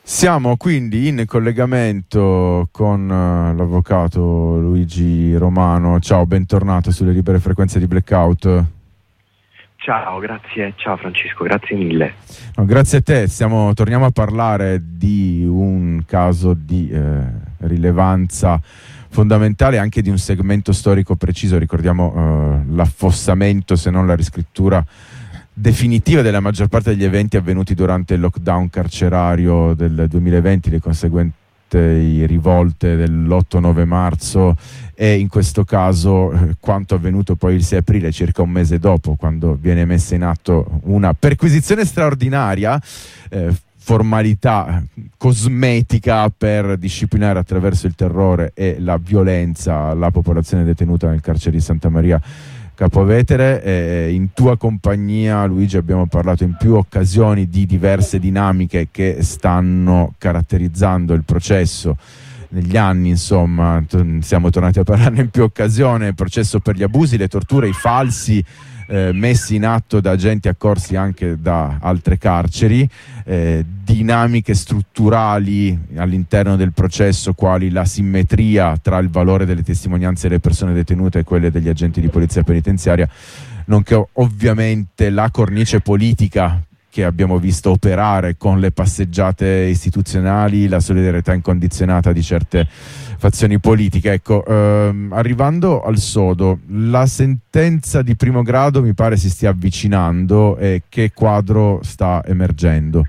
Siamo quindi in collegamento con l'avvocato Luigi Romano. Ciao, bentornato sulle libere frequenze di Blackout. Ciao, grazie, ciao Francesco, grazie mille. No, grazie a te, torniamo a parlare di un caso di rilevanza fondamentale, anche di un segmento storico preciso. Ricordiamo l'affossamento, se non la riscrittura definitiva della maggior parte degli eventi avvenuti durante il lockdown carcerario del 2020, le conseguenti rivolte dell'8-9 marzo e in questo caso quanto avvenuto poi il 6 aprile, circa un mese dopo, quando viene messa in atto una perquisizione straordinaria, formalità cosmetica per disciplinare attraverso il terrore e la violenza la popolazione detenuta nel carcere di Santa Maria Capua Vetere. In tua compagnia, Luigi, abbiamo parlato in più occasioni di diverse dinamiche che stanno caratterizzando il processo negli anni. Insomma, siamo tornati a parlarne in più occasioni: il processo per gli abusi, le torture, i falsi messi in atto da agenti accorsi anche da altre carceri, dinamiche strutturali all'interno del processo quali la simmetria tra il valore delle testimonianze delle persone detenute e quelle degli agenti di polizia penitenziaria, nonché ovviamente la cornice politica che abbiamo visto operare con le passeggiate istituzionali, la solidarietà incondizionata di certe fazioni politiche. Ecco, arrivando al sodo, la sentenza di primo grado mi pare si stia avvicinando. E che quadro sta emergendo?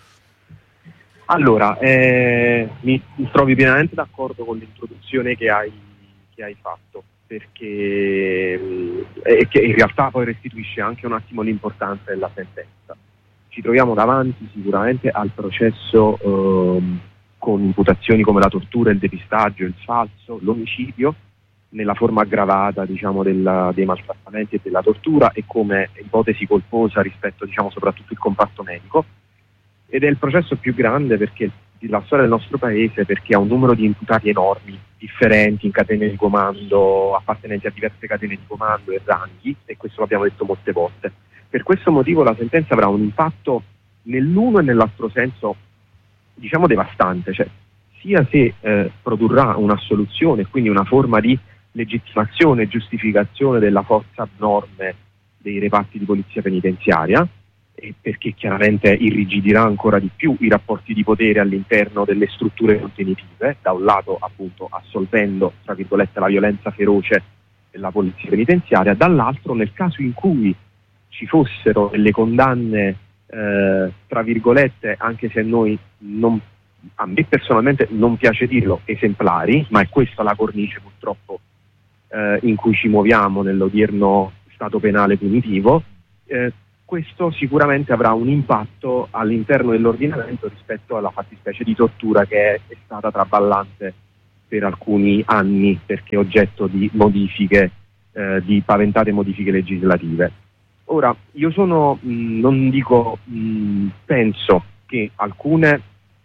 Allora, mi trovi pienamente d'accordo con l'introduzione che hai fatto, perché che in realtà poi restituisce anche un attimo l'importanza della sentenza. Ci troviamo davanti sicuramente al processo con imputazioni come la tortura, il depistaggio, il falso, l'omicidio nella forma aggravata, diciamo, dei maltrattamenti e della tortura, e come ipotesi colposa rispetto, diciamo, soprattutto il comparto medico. Ed è il processo più grande la storia del nostro paese, perché ha un numero di imputati enormi, differenti, in catene di comando, appartenenti a diverse catene di comando e ranghi, e questo l'abbiamo detto molte volte. Per questo motivo la sentenza avrà un impatto nell'uno e nell'altro senso, diciamo, devastante, cioè sia se produrrà un'assoluzione, quindi una forma di legittimazione e giustificazione della forza abnorme dei reparti di polizia penitenziaria, e perché chiaramente irrigidirà ancora di più i rapporti di potere all'interno delle strutture contenitive, da un lato appunto assolvendo, tra virgolette, la violenza feroce della polizia penitenziaria, dall'altro nel caso in cui ci fossero delle condanne tra virgolette, anche se a me personalmente non piace dirlo, esemplari, ma è questa la cornice purtroppo in cui ci muoviamo nell'odierno stato penale punitivo, questo sicuramente avrà un impatto all'interno dell'ordinamento rispetto alla fattispecie di tortura che è stata traballante per alcuni anni, perché è oggetto di modifiche, di paventate modifiche legislative. Ora, io penso che alcune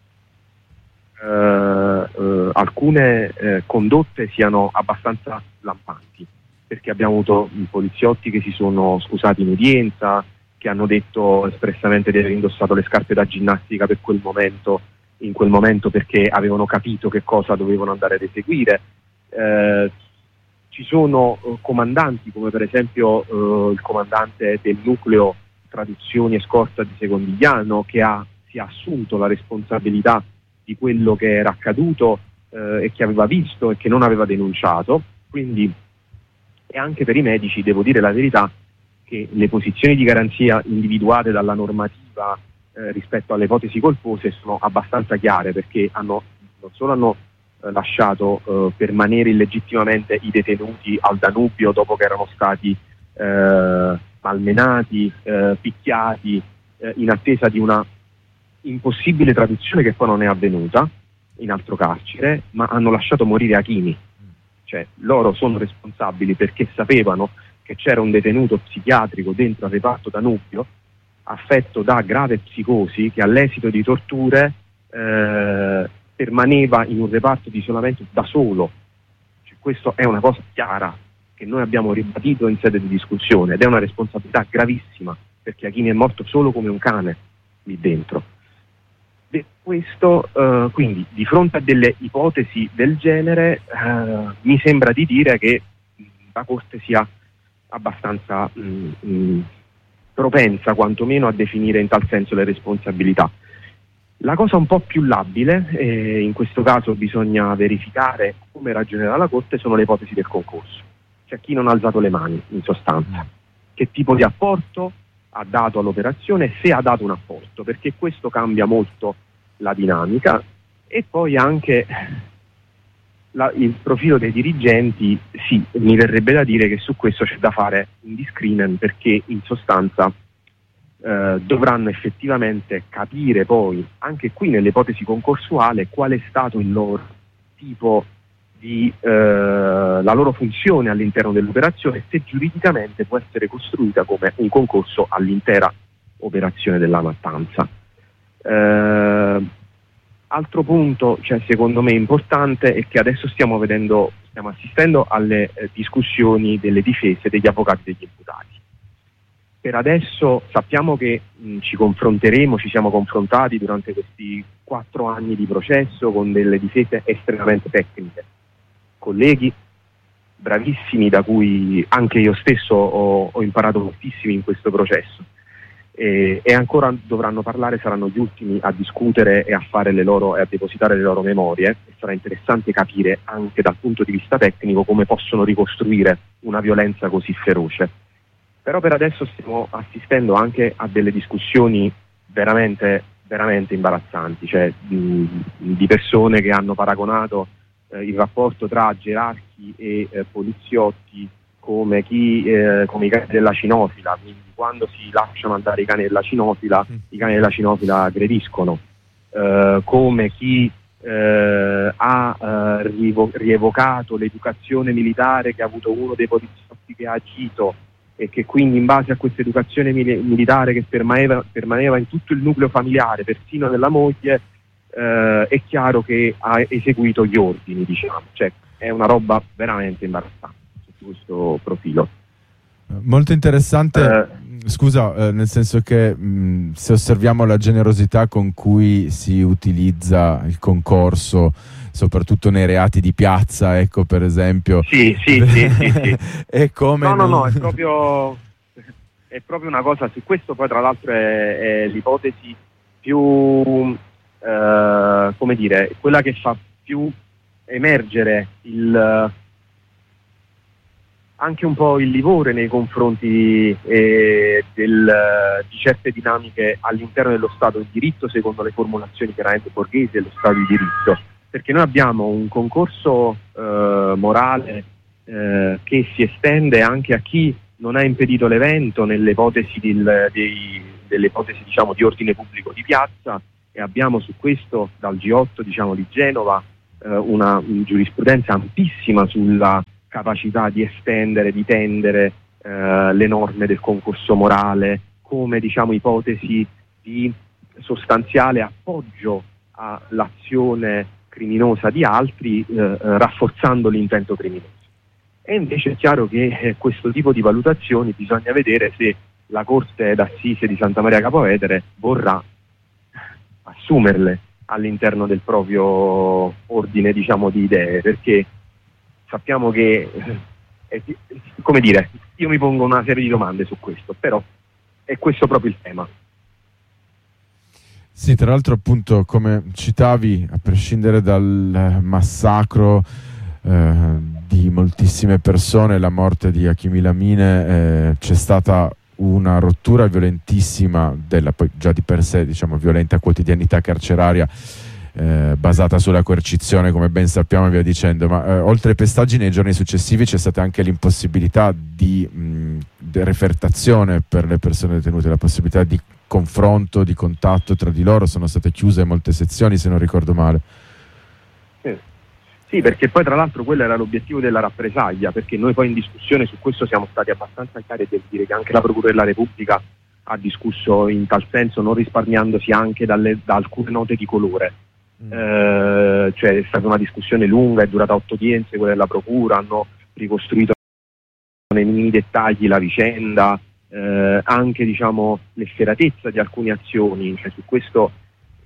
condotte siano abbastanza lampanti, perché abbiamo avuto poliziotti che si sono scusati in udienza, che hanno detto espressamente di aver indossato le scarpe da ginnastica in quel momento perché avevano capito che cosa dovevano andare ad eseguire. Ci sono comandanti, come per esempio il comandante del nucleo traduzioni e scorta di Secondigliano, che si è assunto la responsabilità di quello che era accaduto e che aveva visto e che non aveva denunciato. Quindi, e anche per i medici, devo dire la verità, che le posizioni di garanzia individuate dalla normativa rispetto alle ipotesi colpose sono abbastanza chiare, perché non solo hanno lasciato permanere illegittimamente i detenuti al Danubio dopo che erano stati malmenati, picchiati, in attesa di una impossibile traduzione che poi non è avvenuta in altro carcere, ma hanno lasciato morire Achini. Cioè, loro sono responsabili perché sapevano che c'era un detenuto psichiatrico dentro al reparto Danubio affetto da grave psicosi, che all'esito di torture permaneva in un reparto di isolamento da solo. Cioè, questo è una cosa chiara che noi abbiamo ribadito in sede di discussione, ed è una responsabilità gravissima, perché Achini è morto solo come un cane lì dentro. questo, quindi di fronte a delle ipotesi del genere, mi sembra di dire che la Corte sia abbastanza propensa quantomeno a definire in tal senso le responsabilità. La cosa un po' più labile, in questo caso bisogna verificare come ragionerà la Corte, sono le ipotesi del concorso. Cioè chi non ha alzato le mani, in sostanza. Che tipo di apporto ha dato all'operazione, se ha dato un apporto, perché questo cambia molto la dinamica. E poi anche il profilo dei dirigenti, sì, mi verrebbe da dire che su questo c'è da fare un discrimen, perché in sostanza dovranno effettivamente capire poi, anche qui nell'ipotesi concorsuale, qual è stato il loro tipo di la loro funzione all'interno dell'operazione, se giuridicamente può essere costruita come un concorso all'intera operazione della mattanza. Altro punto, cioè, secondo me importante, è che adesso stiamo assistendo alle discussioni delle difese degli avvocati degli imputati. Per adesso sappiamo che ci siamo confrontati durante questi 4 anni di processo con delle difese estremamente tecniche, colleghi bravissimi da cui anche io stesso ho imparato moltissimo in questo processo, e ancora dovranno parlare, saranno gli ultimi a discutere e a depositare le loro memorie, e sarà interessante capire anche dal punto di vista tecnico come possono ricostruire una violenza così feroce. Però per adesso stiamo assistendo anche a delle discussioni veramente, veramente imbarazzanti, cioè di persone che hanno paragonato il rapporto tra gerarchi e poliziotti come i cani della cinofila, quindi quando si lasciano andare i cani della cinofila aggrediscono, come chi ha rievocato l'educazione militare che ha avuto uno dei poliziotti che ha agito, e che quindi in base a questa educazione militare che permaneva in tutto il nucleo familiare, persino nella moglie, è chiaro che ha eseguito gli ordini, diciamo. Cioè, è una roba veramente imbarazzante sotto questo profilo. Molto interessante, scusa, nel senso che se osserviamo la generosità con cui si utilizza il concorso, soprattutto nei reati di piazza, ecco, per esempio. Sì. È come no, è proprio una cosa, su questo poi tra l'altro è l'ipotesi più, come dire, quella che fa più emergere anche un po' il livore nei confronti di certe dinamiche all'interno dello Stato di diritto, secondo le formulazioni chiaramente borghesi dello Stato di diritto. Perché noi abbiamo un concorso morale che si estende anche a chi non ha impedito l'evento nelle ipotesi delle ipotesi, diciamo, di ordine pubblico di piazza, e abbiamo su questo dal G8, diciamo, di Genova una giurisprudenza ampissima sulla capacità di estendere, di tendere le norme del concorso morale come, diciamo, ipotesi di sostanziale appoggio all'azione criminosa di altri, rafforzando l'intento criminoso. E invece è chiaro che questo tipo di valutazioni bisogna vedere se la Corte d'Assise di Santa Maria Capua Vetere vorrà assumerle all'interno del proprio ordine, diciamo, di idee, perché sappiamo che, come dire, io mi pongo una serie di domande su questo, però è questo proprio il tema. Sì, tra l'altro, appunto, come citavi, a prescindere dal massacro di moltissime persone, la morte di Hakimi Lamine, c'è stata una rottura violentissima della, poi già di per sé, diciamo, violenta quotidianità carceraria, basata sulla coercizione, come ben sappiamo, e via dicendo. Ma oltre ai pestaggi, nei giorni successivi c'è stata anche l'impossibilità di refertazione per le persone detenute, la possibilità di confronto, di contatto tra di loro. Sono state chiuse molte sezioni, se non ricordo male. Sì, perché poi tra l'altro quello era l'obiettivo della rappresaglia, perché noi poi in discussione su questo siamo stati abbastanza chiari del dire che anche la Procura della Repubblica ha discusso in tal senso, non risparmiandosi anche da alcune note di colore. Cioè è stata una discussione lunga, è durata 8 udienze quella della Procura, hanno ricostruito nei minimi dettagli la vicenda, anche, diciamo, l'efferatezza di alcune azioni, cioè su questo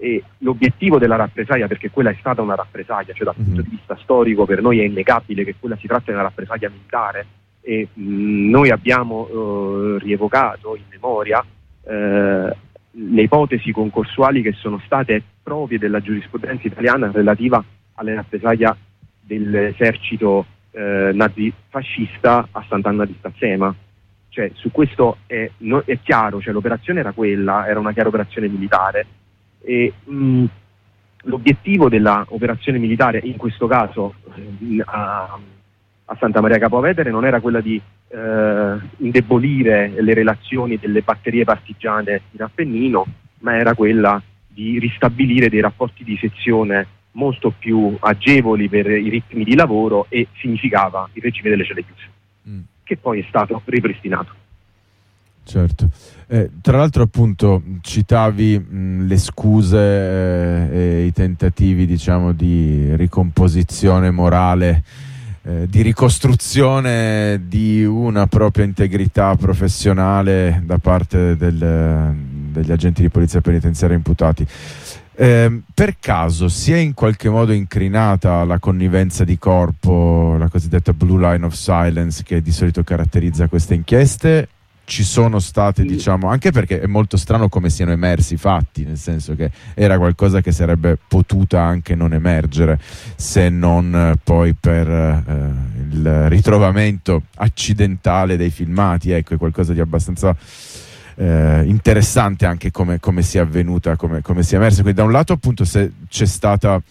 E l'obiettivo della rappresaglia, perché quella è stata una rappresaglia, cioè dal punto di vista storico per noi è innegabile che quella si tratta di una rappresaglia militare, e noi abbiamo rievocato in memoria le ipotesi concorsuali che sono state proprie della giurisprudenza italiana relativa alle rappresaglie dell'esercito nazifascista a Sant'Anna di Stazzema. Cioè, su questo è chiaro, cioè, l'operazione era quella, era una chiara operazione militare, e l'obiettivo della operazione militare in questo caso a Santa Maria Capua Vetere non era quella di indebolire le relazioni delle batterie partigiane in Appennino, ma era quella di ristabilire dei rapporti di sezione molto più agevoli per i ritmi di lavoro, e significava il regime delle celle chiuse, che poi è stato ripristinato. Certo. Tra l'altro, appunto, citavi le scuse e i tentativi, diciamo, di ricomposizione morale, di ricostruzione di una propria integrità professionale da parte degli agenti di polizia penitenziaria imputati. Per caso si è in qualche modo incrinata la connivenza di corpo, la cosiddetta blue line of silence, che di solito caratterizza queste inchieste? Ci sono state, diciamo, anche perché è molto strano come siano emersi i fatti, nel senso che era qualcosa che sarebbe potuta anche non emergere, se non poi per il ritrovamento accidentale dei filmati. Ecco, è qualcosa di abbastanza interessante anche come sia avvenuta, come sia emersa. Quindi da un lato, appunto, se c'è stata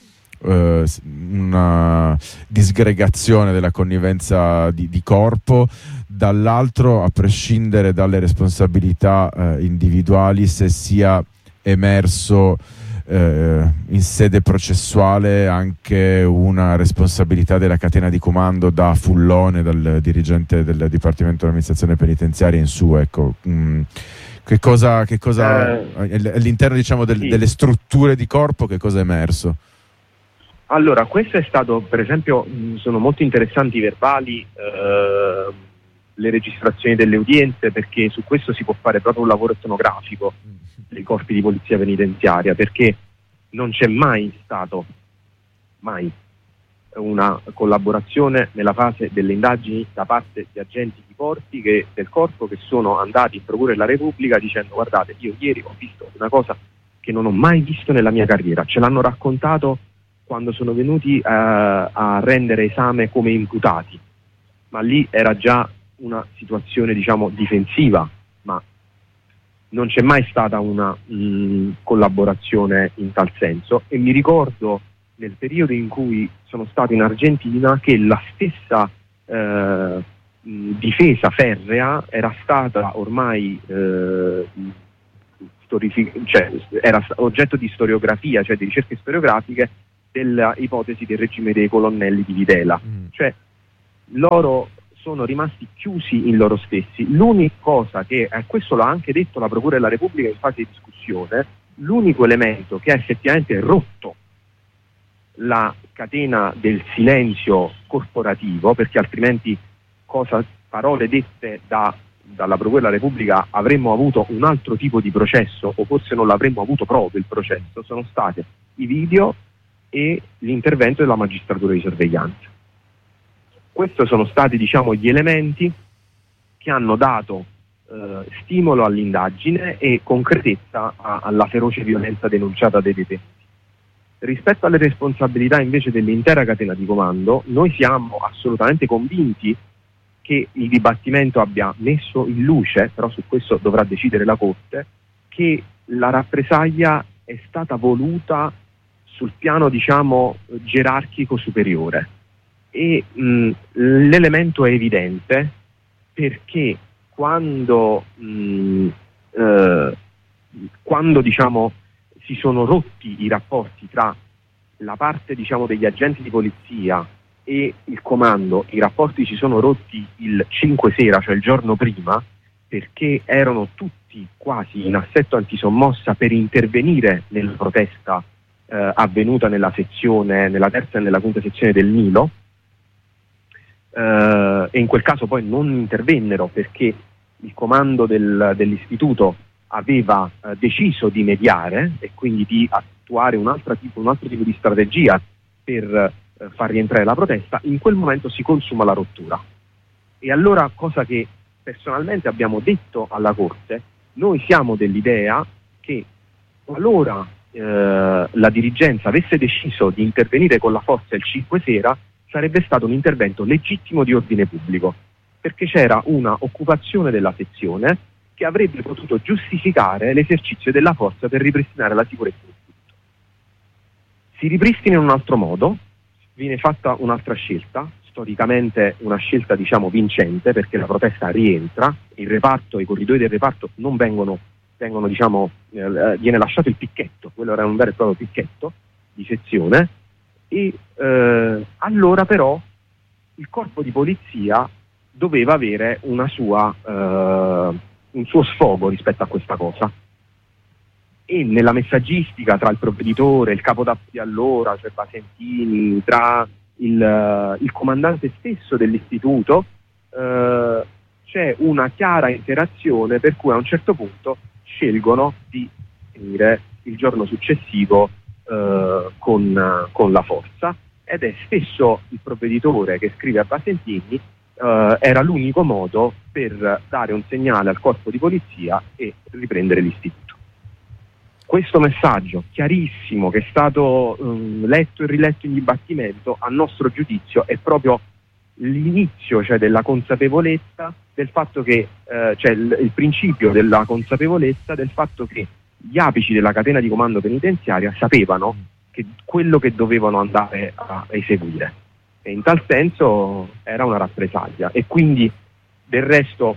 una disgregazione della connivenza di corpo, dall'altro, a prescindere dalle responsabilità individuali, se sia emerso in sede processuale anche una responsabilità della catena di comando da Fullone, dal dirigente del Dipartimento dell'Amministrazione Penitenziaria in su. Ecco, che cosa all'interno, diciamo, delle strutture di corpo, che cosa è emerso? Allora, questo è stato, per esempio, sono molto interessanti i verbali, le registrazioni delle udienze, perché su questo si può fare proprio un lavoro etnografico dei corpi di polizia penitenziaria, perché non c'è mai stato una collaborazione nella fase delle indagini da parte di agenti del corpo che sono andati in Procura della Repubblica dicendo: guardate, io ieri ho visto una cosa che non ho mai visto nella mia carriera. Ce l'hanno raccontato quando sono venuti a rendere esame come imputati, ma lì era già una situazione, diciamo, difensiva, ma non c'è mai stata una collaborazione in tal senso. E mi ricordo nel periodo in cui sono stato in Argentina che la stessa difesa ferrea era stata ormai era oggetto di storiografia, cioè di ricerche storiografiche, della ipotesi del regime dei colonnelli di Videla. Cioè, loro sono rimasti chiusi in loro stessi. L'unica cosa che, questo l'ha anche detto la Procura della Repubblica in fase di discussione, l'unico elemento che ha effettivamente rotto la catena del silenzio corporativo, perché altrimenti parole dette dalla Procura della Repubblica avremmo avuto un altro tipo di processo, o forse non l'avremmo avuto proprio il processo, sono state i video e l'intervento della magistratura di sorveglianza. Questi sono stati, diciamo, gli elementi che hanno dato stimolo all'indagine e concretezza alla feroce violenza denunciata dai detenuti. Rispetto alle responsabilità invece dell'intera catena di comando, noi siamo assolutamente convinti che il dibattimento abbia messo in luce, però su questo dovrà decidere la Corte, che la rappresaglia è stata voluta sul piano, diciamo, gerarchico superiore. E l'elemento è evidente perché quando diciamo si sono rotti i rapporti tra la parte, diciamo, degli agenti di polizia e il comando, i rapporti si sono rotti il 5 sera, cioè il giorno prima, perché erano tutti quasi in assetto antisommossa per intervenire nella protesta avvenuta nella terza e nella quinta sezione del Nilo, e in quel caso poi non intervennero perché il comando dell'istituto aveva deciso di mediare e quindi di attuare un altro tipo di strategia per far rientrare la protesta, in quel momento si consuma la rottura. E allora, cosa che personalmente abbiamo detto alla Corte, noi siamo dell'idea che qualora la dirigenza avesse deciso di intervenire con la forza il 5 sera, sarebbe stato un intervento legittimo di ordine pubblico, perché c'era una occupazione della sezione che avrebbe potuto giustificare l'esercizio della forza per ripristinare la sicurezza dell'istituto. Si ripristina in un altro modo, viene fatta un'altra scelta, storicamente una scelta vincente, perché la protesta rientra, il reparto, i corridoi del reparto non vengono viene lasciato il picchetto, quello era un vero e proprio picchetto di sezione, e allora però il corpo di polizia doveva avere un suo sfogo rispetto a questa cosa, e nella messaggistica tra il provveditore, il capo di allora, cioè Basentini, tra il comandante stesso dell'istituto, c'è una chiara interazione per cui a un certo punto scelgono di finire il giorno successivo con la forza, ed è stesso il provveditore che scrive a Basentini era l'unico modo per dare un segnale al corpo di polizia e riprendere l'istituto. Questo messaggio chiarissimo, che è stato letto e riletto in dibattimento, a nostro giudizio è proprio l'inizio, cioè della consapevolezza del fatto che il principio della consapevolezza del fatto che gli apici della catena di comando penitenziaria sapevano che quello che dovevano andare a eseguire, e in tal senso era una rappresaglia. E quindi, del resto,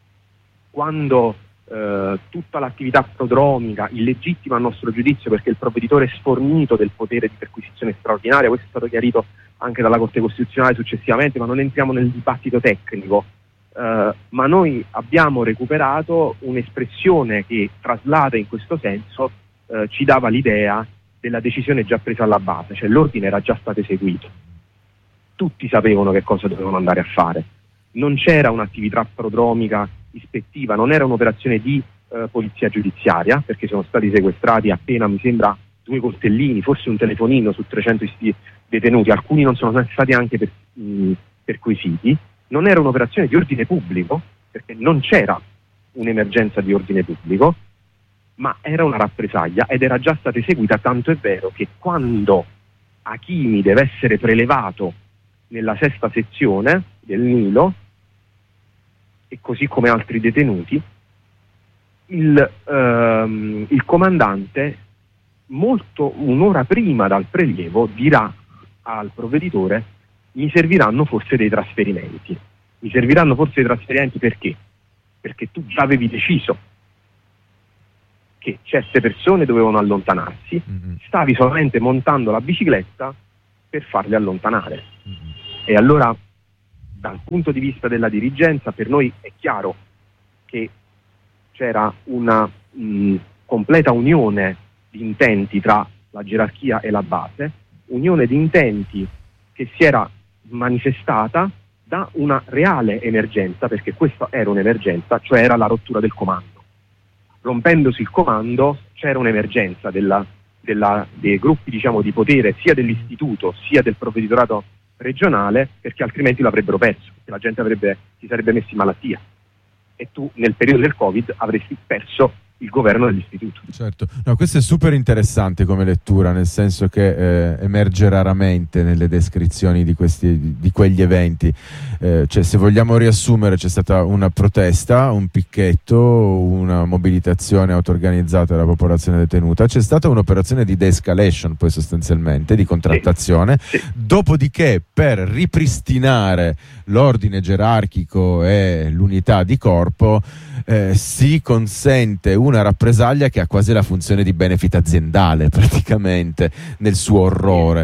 quando tutta l'attività prodromica, illegittima a nostro giudizio, perché il provveditore è sfornito del potere di perquisizione straordinaria, questo è stato chiarito anche dalla Corte Costituzionale successivamente, ma non entriamo nel dibattito tecnico, ma noi abbiamo recuperato un'espressione che, traslata in questo senso, ci dava l'idea della decisione già presa alla base, cioè l'ordine era già stato eseguito, tutti sapevano che cosa dovevano andare a fare, non c'era un'attività prodromica ispettiva, non era un'operazione di polizia giudiziaria, perché sono stati sequestrati appena, mi sembra, 2 coltellini, forse un telefonino su 300 detenuti, alcuni non sono stati anche perquisiti. Non era un'operazione di ordine pubblico, perché non c'era un'emergenza di ordine pubblico, ma era una rappresaglia ed era già stata eseguita, tanto è vero che quando Achimi deve essere prelevato nella 6ª sezione del Nilo, e così come altri detenuti, il comandante, un'ora prima dal prelievo, dirà al provveditore: mi serviranno forse dei trasferimenti. Mi serviranno forse dei trasferimenti perché? Perché tu già avevi deciso che certe persone dovevano allontanarsi, stavi solamente montando la bicicletta per farle allontanare. E allora, dal punto di vista della dirigenza, per noi è chiaro che c'era una completa unione di intenti tra la gerarchia e la base, unione di intenti che si era manifestata da una reale emergenza, perché questa era un'emergenza, cioè era la rottura del comando. Rompendosi il comando c'era un'emergenza dei gruppi di potere, sia dell'istituto sia del provveditorato regionale, perché altrimenti l'avrebbero perso, perché la gente si sarebbe messa in malattia e tu nel periodo del Covid avresti perso il governo dell'istituto. Certo, no, questo è super interessante come lettura, nel senso che emerge raramente nelle descrizioni di quegli eventi. Cioè, se vogliamo riassumere, c'è stata una protesta, un picchetto, una mobilitazione auto-organizzata della popolazione detenuta, c'è stata un'operazione di de-escalation, poi sostanzialmente, di contrattazione, sì. Dopodiché, per ripristinare l'ordine gerarchico e l'unità di corpo, si consente una rappresaglia che ha quasi la funzione di benefit aziendale, praticamente, nel suo orrore.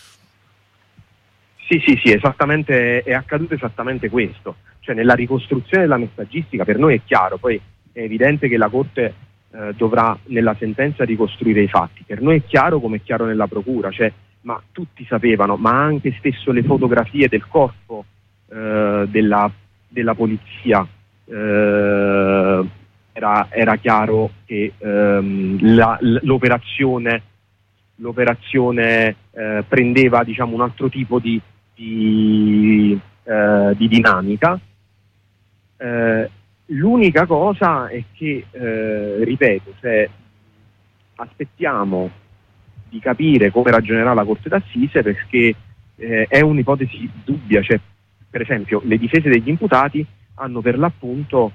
Sì, esattamente, è accaduto esattamente questo. Cioè, nella ricostruzione della messaggistica, per noi è chiaro, poi è evidente che la Corte dovrà nella sentenza ricostruire i fatti. Per noi è chiaro, come è chiaro nella procura, cioè, ma tutti sapevano, ma anche stesso le fotografie del corpo della polizia era era chiaro che l'operazione prendeva, diciamo, un altro tipo di dinamica. L'unica cosa è che, ripeto, se aspettiamo di capire come ragionerà la Corte d'Assise, perché è un'ipotesi dubbia, cioè per esempio le difese degli imputati hanno per l'appunto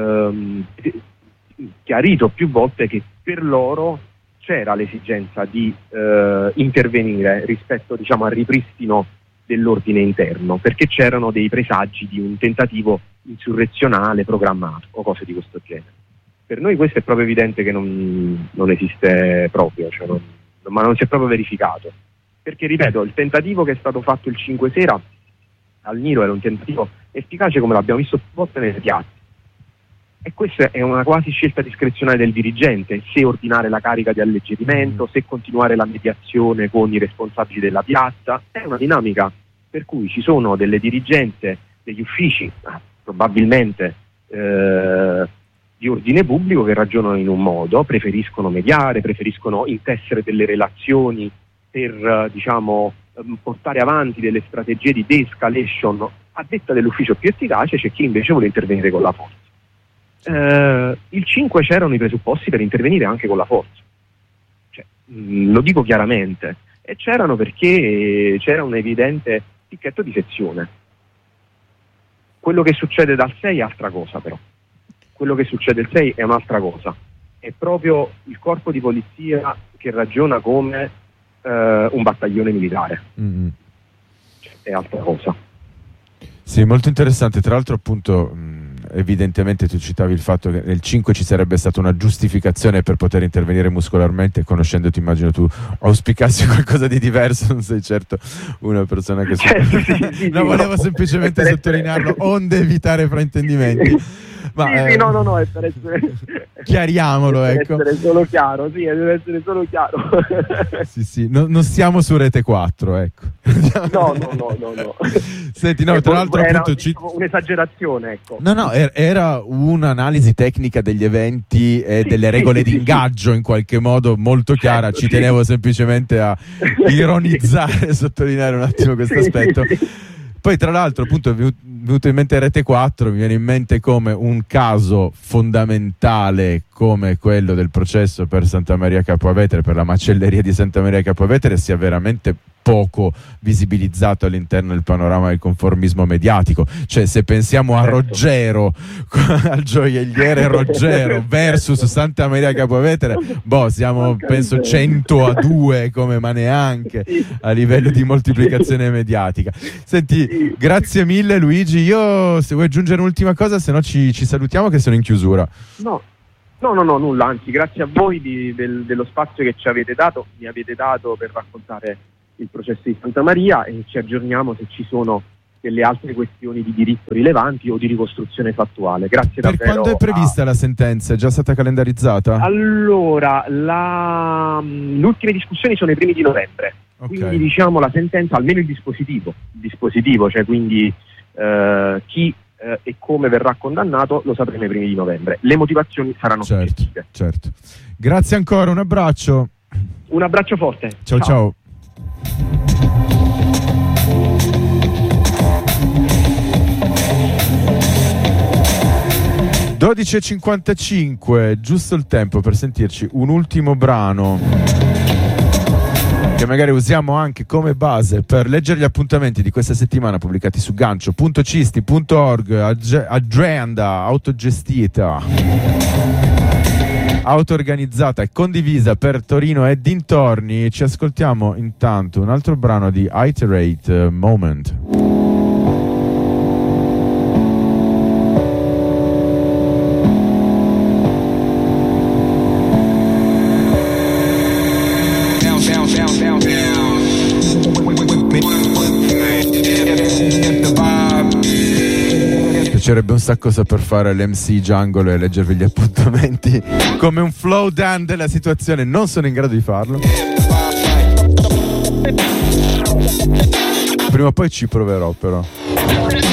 chiarito più volte che per loro c'era l'esigenza di intervenire rispetto, diciamo, al ripristino dell'ordine interno, perché c'erano dei presagi di un tentativo insurrezionale programmato o cose di questo genere. Per noi questo è proprio evidente che non esiste proprio, cioè ma non si è proprio verificato, perché ripeto, il tentativo che è stato fatto il 5 sera al Niro era un tentativo efficace, come l'abbiamo visto più volte nelle piazze, e questa è una quasi scelta discrezionale del dirigente, se ordinare la carica di alleggerimento, se continuare la mediazione con i responsabili della piazza. È una dinamica per cui ci sono delle dirigenze degli uffici, probabilmente di ordine pubblico, che ragionano in un modo, preferiscono mediare, preferiscono intessere delle relazioni per portare avanti delle strategie di de-escalation a detta dell'ufficio più efficace. C'è chi invece vuole intervenire con la forza. Il 5 c'erano i presupposti per intervenire anche con la forza, cioè, lo dico chiaramente, e c'erano perché c'era un evidente picchetto di sezione. Quello che succede dal 6 è altra cosa, però quello che succede il 6 è un'altra cosa, è proprio il corpo di polizia che ragiona come un battaglione militare. Cioè, è altra cosa. Sì, molto interessante. Tra l'altro, appunto, evidentemente tu citavi il fatto che nel 5 ci sarebbe stata una giustificazione per poter intervenire muscolarmente. Conoscendoti, immagino tu auspicassi qualcosa di diverso, non sei certo una persona che volevo semplicemente sottolinearlo onde evitare fraintendimenti. Ma, no, è per essere chiariamolo, ecco. Deve essere solo chiaro, deve essere solo chiaro. Sì, non stiamo su Rete 4, ecco. No. Senti, no, tra l'altro era appunto un'esagerazione, ecco. No, era un'analisi tecnica degli eventi e delle regole di ingaggio in qualche modo molto chiara. Certo, ci tenevo semplicemente a ironizzare e sottolineare un attimo questo aspetto. Poi tra l'altro, appunto, è venuto in mente Rete 4, mi viene in mente come un caso fondamentale come quello del processo per Santa Maria Capua Vetere, per la macelleria di Santa Maria Capua Vetere, sia veramente poco visibilizzato all'interno del panorama del conformismo mediatico. Cioè, se pensiamo a Roggero, al gioielliere Roggero versus Santa Maria Capua Vetere, siamo penso 100-2 come, ma neanche a livello di moltiplicazione mediatica. Senti, grazie mille Luigi. Io, se vuoi aggiungere un'ultima cosa, se no ci salutiamo, che sono in chiusura. No, nulla, anzi, grazie a voi dello spazio che ci avete dato, mi avete dato per raccontare il processo di Santa Maria, e ci aggiorniamo se ci sono delle altre questioni di diritto rilevanti o di ricostruzione fattuale. Grazie davvero. Per quando è prevista la sentenza? È già stata calendarizzata? Allora, le ultime discussioni sono i primi di novembre, quindi diciamo la sentenza, almeno il dispositivo, cioè quindi chi e come verrà condannato lo sapremo i primi di novembre. Le motivazioni saranno successive. Certo. Grazie ancora, un abbraccio. Un abbraccio forte. Ciao. 12:55, giusto il tempo per sentirci un ultimo brano che magari usiamo anche come base per leggere gli appuntamenti di questa settimana pubblicati su gancio.cisti.org. Azienda autogestita, auto-organizzata e condivisa per Torino e dintorni. Ci ascoltiamo intanto un altro brano di Iterate, Moment. Piacerebbe un sacco saper fare l'MC Jungle e leggervi gli appuntamenti come un flow down della situazione. Non sono in grado di farlo. Prima o poi ci proverò, però.